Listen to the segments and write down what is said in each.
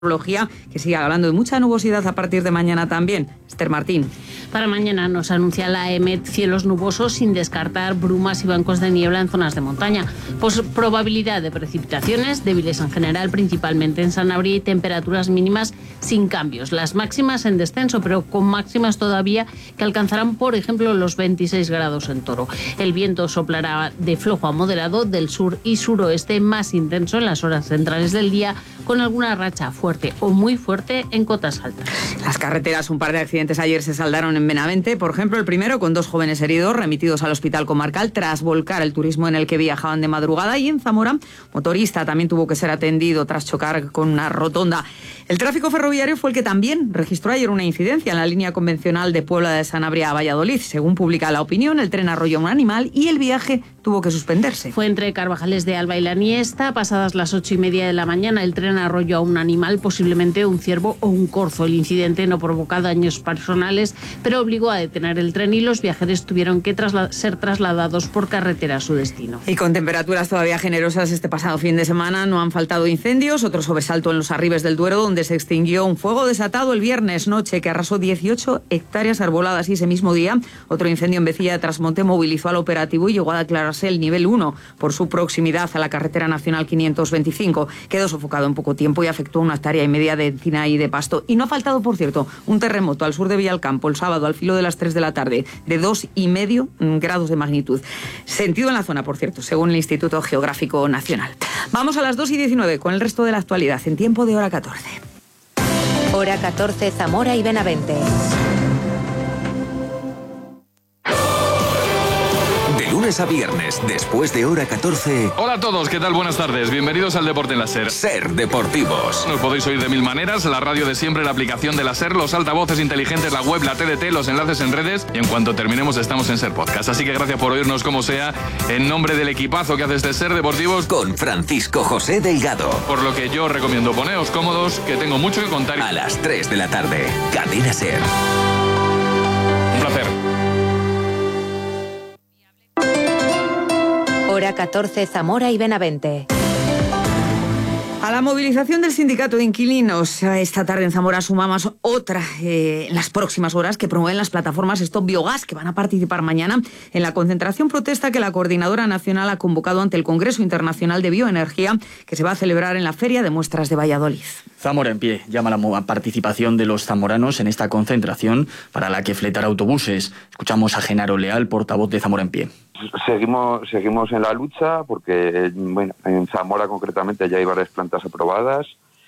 que sigue hablando de mucha nubosidad a partir de mañana también. Esther Martín. Para mañana nos anuncia la EMET cielos nubosos sin descartar brumas y bancos de niebla en zonas de montaña. Pues probabilidad de precipitaciones débiles en general, principalmente en Sanabria, y temperaturas mínimas sin cambios. Las máximas en descenso, pero con máximas todavía que alcanzarán, por ejemplo, los 26 grados en Toro. El viento soplará de flojo a moderado del sur y suroeste, más intenso en las horas centrales del día, con alguna racha fuerte o muy fuerte en cotas altas. Las carreteras, un par de accidentes ayer se saldaron en Benavente. Por ejemplo, el primero con 2 jóvenes heridos remitidos al hospital comarcal tras volcar el turismo en el que viajaban de madrugada. Y en Zamora, motorista también tuvo que ser atendido tras chocar con una rotonda. El tráfico ferroviario fue el que también registró ayer una incidencia en la línea convencional de Puebla de Sanabria a Valladolid. Según publica La Opinión, el tren arrolló a un animal y el viaje tuvo que suspenderse. Fue entre Carvajales de Alba y La Niesta. Pasadas las 8:30 de la mañana, el tren arrolló a un animal, posiblemente un ciervo o un corzo. El incidente no provocó daños personales, pero obligó a detener el tren y los viajeros tuvieron que ser trasladados por carretera a su destino. Y con temperaturas todavía generosas este pasado fin de semana no han faltado incendios. Otro sobresalto en los Arribes del Duero, donde se extinguió un fuego desatado el viernes noche que arrasó 18 hectáreas arboladas, y ese mismo día otro incendio en Vecilla de Trasmonte movilizó al operativo y llegó a declararse el nivel 1 por su proximidad a la carretera nacional 525. Quedó sofocado en poco tiempo y afectó a 1,5 hectáreas de encina y de pasto. Y no ha faltado, por cierto, un terremoto al sur de Villalcampo el sábado al filo de las 3 de la tarde de 2,5 grados de magnitud. Sentido en la zona, por cierto, según el Instituto Geográfico Nacional. Vamos a las 2:19 con el resto de la actualidad en tiempo de Hora 14. Hora 14, Zamora y Benavente. Lunes a viernes, después de Hora 14. Hola a todos, ¿qué tal? Buenas tardes. Bienvenidos al Deporte en la SER. SER Deportivos. Nos podéis oír de 1000 maneras, la radio de siempre, la aplicación de la SER, los altavoces inteligentes, la web, la TDT, los enlaces en redes, y en cuanto terminemos estamos en SER Podcast. Así que gracias por oírnos como sea, en nombre del equipazo que hace este SER Deportivos. Con Francisco José Delgado. Por lo que yo os recomiendo poneos cómodos, que tengo mucho que contar. A las 3 de la tarde, Cadena SER. Un placer. Hora 14, Zamora y Benavente. A la movilización del sindicato de inquilinos esta tarde en Zamora sumamos otra en las próximas horas que promueven las plataformas Stop Biogás, que van a participar mañana en la concentración protesta que la Coordinadora Nacional ha convocado ante el Congreso Internacional de Bioenergía, que se va a celebrar en la Feria de Muestras de Valladolid. Zamora en pie llama la participación de los zamoranos en esta concentración para la que fletará autobuses. Escuchamos a Genaro Leal, portavoz de Zamora en pie. Seguimos en la lucha porque, bueno, en Zamora concretamente ya hay varias plantas aprobadas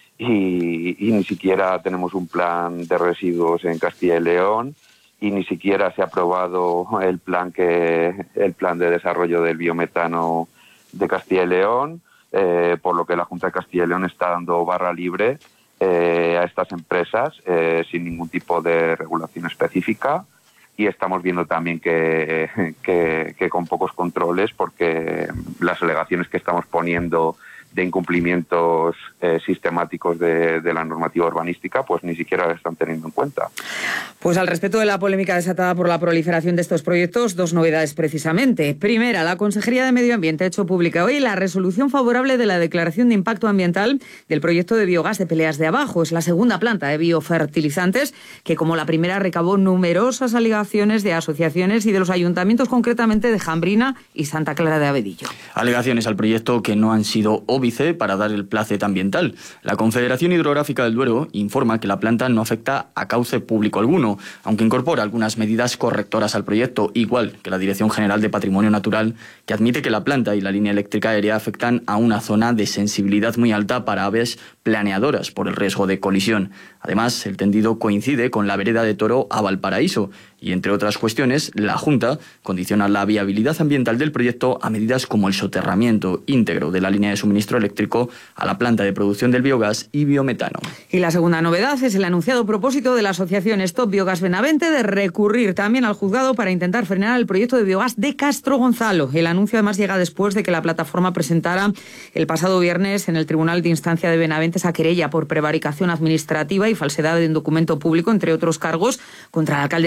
y ni siquiera tenemos un plan de residuos en Castilla y León, y ni siquiera se ha aprobado el plan de desarrollo del biometano de Castilla y León, por lo que la Junta de Castilla y León está dando barra libre a estas empresas sin ningún tipo de regulación específica. Y estamos viendo también que con pocos controles, porque las alegaciones que estamos poniendo de incumplimientos sistemáticos de la normativa urbanística, pues ni siquiera la están teniendo en cuenta. Pues al respecto de la polémica desatada por la proliferación de estos proyectos, 2 novedades precisamente. Primera, la Consejería de Medio Ambiente ha hecho pública hoy la resolución favorable de la declaración de impacto ambiental del proyecto de biogás de Peleas de Abajo. Es la segunda planta de biofertilizantes que, como la primera, recabó numerosas alegaciones de asociaciones y de los ayuntamientos, concretamente de Jambrina y Santa Clara de Abedillo. Alegaciones al proyecto que no han sido óbice para dar el placet ambiental. La Confederación Hidrográfica del Duero informa que la planta no afecta a cauce público alguno, aunque incorpora algunas medidas correctoras al proyecto, igual que la Dirección General de Patrimonio Natural, que admite que la planta y la línea eléctrica aérea afectan a una zona de sensibilidad muy alta para aves planeadoras por el riesgo de colisión. Además, el tendido coincide con la vereda de Toro a Valparaíso y, entre otras cuestiones, la Junta condiciona la viabilidad ambiental del proyecto a medidas como el soterramiento íntegro de la línea de suministro eléctrico a la planta de producción del biogás y biometano. Y la segunda novedad es el anunciado propósito de la asociación Stop Biogás Benavente de recurrir también al juzgado para intentar frenar el proyecto de biogás de Castro Gonzalo. El anuncio además llega después de que la plataforma presentara el pasado viernes en el Tribunal de Instancia de Benavente esa querella por prevaricación administrativa y falsedad de un documento público, entre otros cargos, contra el alcalde de Pobla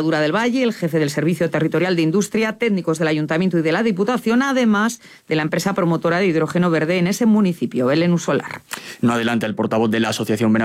Extremadura del Valle, el jefe del Servicio Territorial de Industria, técnicos del Ayuntamiento y de la Diputación, además de la empresa promotora de hidrógeno verde en ese municipio, el Enusolar. No adelanta el portavoz de la Asociación